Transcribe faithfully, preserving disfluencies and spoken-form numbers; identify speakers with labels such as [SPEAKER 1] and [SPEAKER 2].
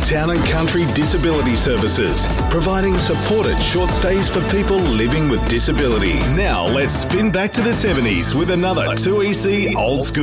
[SPEAKER 1] Town and Country Disability Services, providing supported short stays for people living with disability. Now let's spin back to the seventies with another two E C Old School.